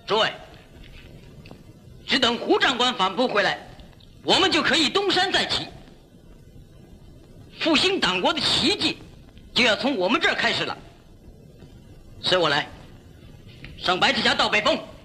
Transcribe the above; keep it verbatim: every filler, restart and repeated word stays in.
诸位，只等胡长官反扑回来，我们就可以东山再起。复兴党国的奇迹，就要从我们这儿开始了。随我来，上白赤峡到北峰。